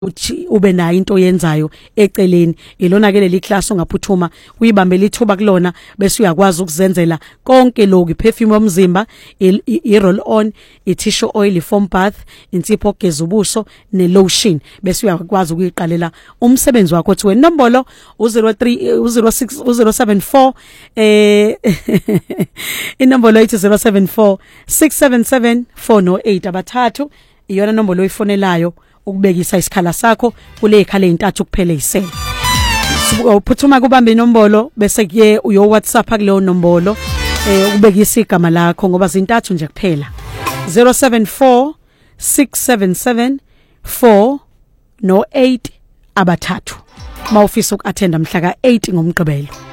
uthi ube nayo into oyenzayo eceleni ilona ke leli class ongaphuthuma uyibambela ithuba kulona bese uyakwazi ukuzenzela konke lokhu perfume yomzimba i-roll on i-tissue oil i-foam bath insipho ogeza ubuso ne-lotion bese uyakwazi ukuyiqalela umsebenzi wakho othi wenombolo u03 inombolo ithi 074 677 408 abathathu iyona nombolo oyifonelayo ukubekisa isikhala sakho kule ikhala ezintathu kuphela isela uphuthuma kubamba inombolo bese kuye uyo WhatsApp kuleyo nombolo ukubekisa igama lakho ngoba zintathu nje kuphela 074 677 4 no 8 abathathu mawufisa ukuattenda mhla ka 8 ngomgqibelo.